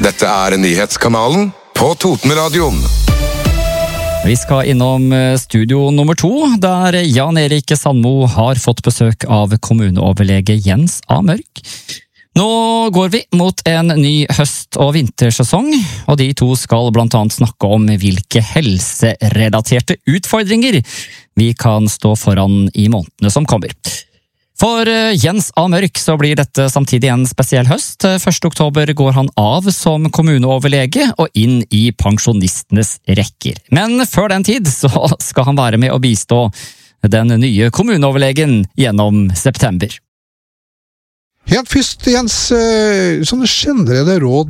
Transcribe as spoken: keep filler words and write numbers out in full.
Dette er nyhetskanalen på Totenradioen. Vi skal innom studio nummer to, der Jan Erik Sandmo har fått besøk av kommuneoverlege Jens A. Mørk. Nå går vi mot en ny høst- og vintersesong, og de to skal blant annet snakke om hvilke helserelaterte utfordringer vi kan stå foran i månedene som kommer. For Jens A. Mørk så blir dette samtidig en spesiell høst. første oktober går han av som kommuneoverlege og inn i pensjonistenes rekker. Men før den tid så skal han være med å bistå den nye kommuneoverlegen gjennom september. Helt først, Jens, sånne generelle råd